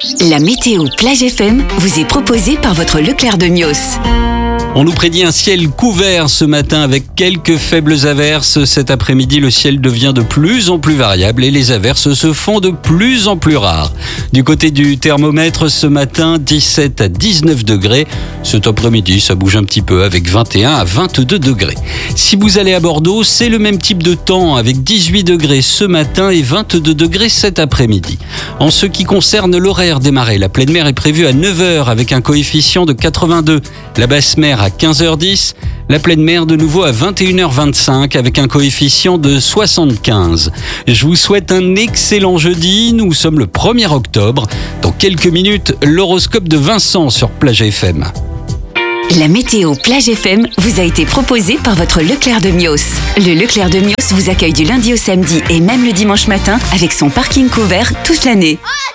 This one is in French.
La météo Plage FM vous est proposée par votre Leclerc de Mios. On nous prédit un ciel couvert ce matin avec quelques faibles averses. Cet après-midi, le ciel devient de plus en plus variable et les averses se font de plus en plus rares. Du côté du thermomètre, ce matin, 17 à 19 degrés. Cet après-midi, ça bouge un petit peu avec 21 à 22 degrés. Si vous allez à Bordeaux, c'est le même type de temps avec 18 degrés ce matin et 22 degrés cet après-midi. En ce qui concerne l'horaire des marées, la pleine mer est prévue à 9h avec un coefficient de 82. La basse mer à 15h10, la pleine mer de nouveau à 21h25 avec un coefficient de 75. Je vous souhaite un excellent jeudi, nous sommes le 1er octobre. Dans quelques minutes, l'horoscope de Vincent sur Plage FM. La météo Plage FM vous a été proposée par votre Leclerc de Mios. Le Leclerc de Mios vous accueille du lundi au samedi et même le dimanche matin avec son parking couvert toute l'année.